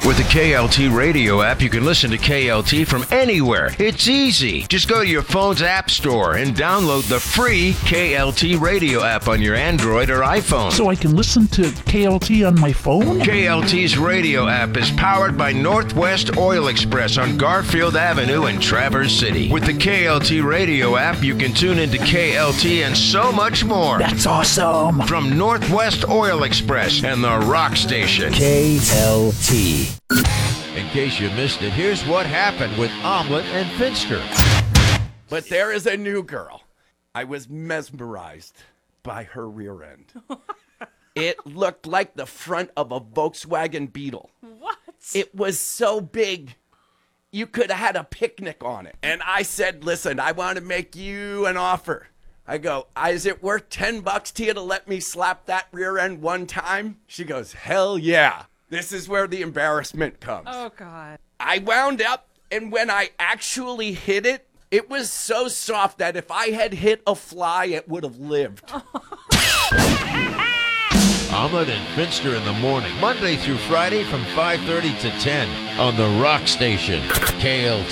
With the KLT radio app, you can listen to KLT from anywhere. It's easy. Just go to your phone's app store and download the free KLT radio app on your Android or iPhone. So I can listen to KLT on my phone? KLT's radio app is powered by Northwest Oil Express on Garfield Avenue in Traverse City. With the KLT radio app, you can tune into KLT and so much more. That's awesome. From Northwest Oil Express and the Rock Station. KLT. In case you missed it, here's what happened with Omelet and Finster. But there is a new girl. I was mesmerized by her rear end. It looked like the front of a Volkswagen Beetle. What? It was so big, you could have had a picnic on it. And I said, listen, I want to make you an offer. I go, is it worth $10 to you to let me slap that rear end one time? She goes, hell yeah. This is where the embarrassment comes. Oh, God. I wound up, and when I actually hit it, it was so soft that if I had hit a fly, it would have lived. Omelet and Finster in the morning, Monday through Friday from 5:30 to 10 on the Rock Station, KLT.